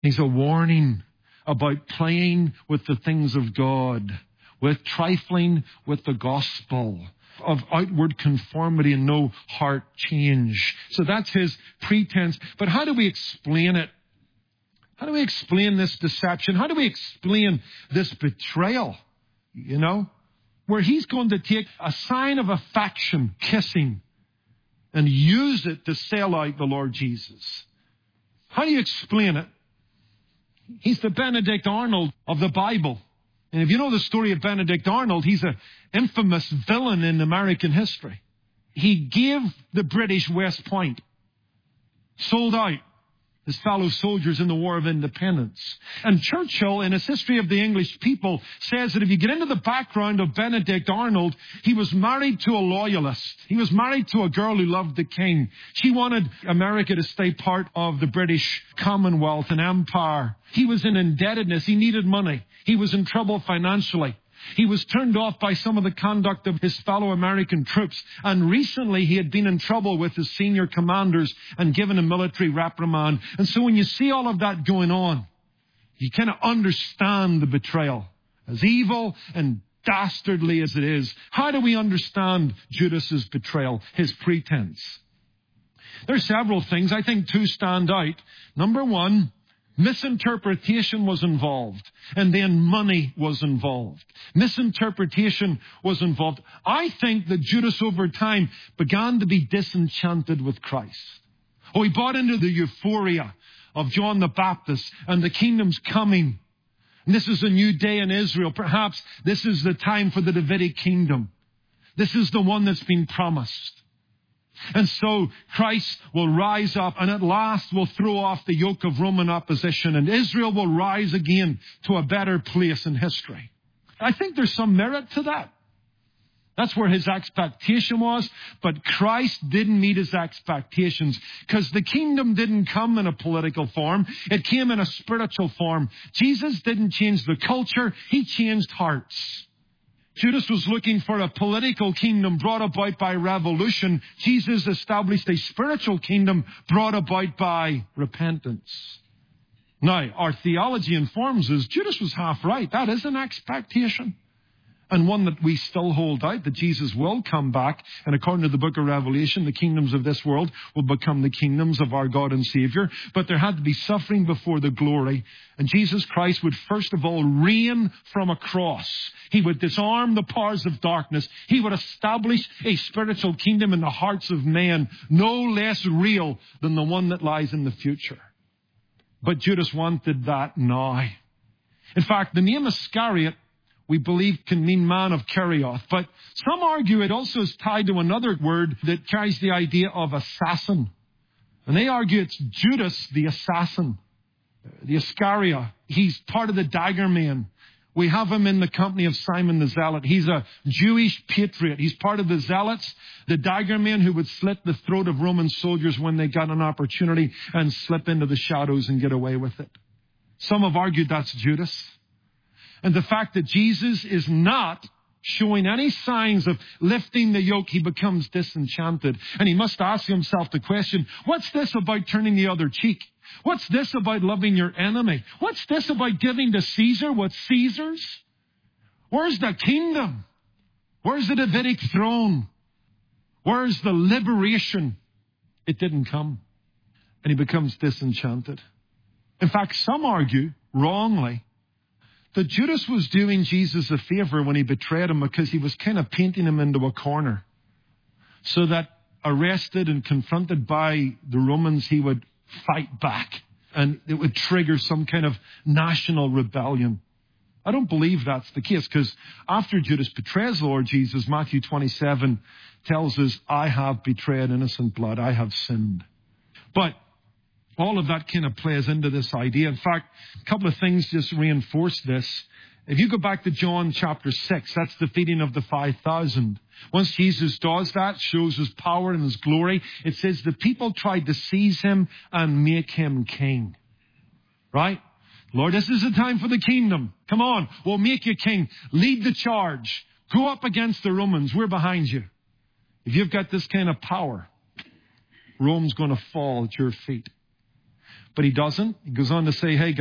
He's a warning about playing with the things of God, with trifling with the gospel, of outward conformity and no heart change. So that's his pretense. But how do we explain it? How do we explain this deception? How do we explain this betrayal? You know, where he's going to take a sign of affection, kissing, and use it to sell out the Lord Jesus. How do you explain it? He's the Benedict Arnold of the Bible. And if you know the story of Benedict Arnold, he's an infamous villain in American history. He gave the British West Point, sold out his fellow soldiers in the War of Independence. And Churchill, in his History of the English People, says that if you get into the background of Benedict Arnold, he was married to a loyalist. He was married to a girl who loved the king. She wanted America to stay part of the British Commonwealth and Empire. He was in indebtedness. He needed money. He was in trouble financially. He was turned off by some of the conduct of his fellow American troops. And recently he had been in trouble with his senior commanders and given a military reprimand. And so when you see all of that going on, you kind of understand the betrayal. As evil and dastardly as it is, how do we understand Judas's betrayal, his pretense? There are several things. I think two stand out. Number one, misinterpretation was involved, and then money was involved. Misinterpretation was involved. I think that Judas over time began to be disenchanted with Christ. Oh, he bought into the euphoria of John the Baptist and the kingdom's coming. And this is a new day in Israel. Perhaps this is the time for the Davidic kingdom. This is the one that's been promised. And so Christ will rise up and at last will throw off the yoke of Roman opposition, and Israel will rise again to a better place in history. I think there's some merit to that. That's where his expectation was, but Christ didn't meet his expectations because the kingdom didn't come in a political form. It came in a spiritual form. Jesus didn't change the culture. He changed hearts. Judas was looking for a political kingdom brought about by revolution. Jesus established a spiritual kingdom brought about by repentance. Now, our theology informs us Judas was half right. That is an expectation. And one that we still hold out, that Jesus will come back. And according to the book of Revelation, the kingdoms of this world will become the kingdoms of our God and Savior. But there had to be suffering before the glory. And Jesus Christ would first of all reign from a cross. He would disarm the powers of darkness. He would establish a spiritual kingdom in the hearts of men, no less real than the one that lies in the future. But Judas wanted that now. In fact, the name Iscariot, we believe, can mean man of Kerioth. But some argue it also is tied to another word that carries the idea of assassin. And they argue it's Judas the assassin, the Iscariot. He's part of the dagger man. We have him in the company of Simon the Zealot. He's a Jewish patriot. He's part of the Zealots, the dagger men who would slit the throat of Roman soldiers when they got an opportunity and slip into the shadows and get away with it. Some have argued that's Judas. And the fact that Jesus is not showing any signs of lifting the yoke, he becomes disenchanted. And he must ask himself the question, what's this about turning the other cheek? What's this about loving your enemy? What's this about giving to Caesar what's Caesar's? Where's the kingdom? Where's the Davidic throne? Where's the liberation? It didn't come. And he becomes disenchanted. In fact, some argue, wrongly, that Judas was doing Jesus a favor when he betrayed him because he was kind of painting him into a corner so that arrested and confronted by the Romans, he would fight back and it would trigger some kind of national rebellion. I don't believe that's the case because after Judas betrays the Lord Jesus, Matthew 27 tells us, I have betrayed innocent blood. I have sinned. But all of that kind of plays into this idea. In fact, a couple of things just reinforce this. If you go back to John chapter 6, that's the feeding of the 5,000. Once Jesus does that, shows his power and his glory, it says the people tried to seize him and make him king. Right? Lord, this is the time for the kingdom. Come on, we'll make you king. Lead the charge. Go up against the Romans. We're behind you. If you've got this kind of power, Rome's going to fall at your feet. But he doesn't. He goes on to say, hey,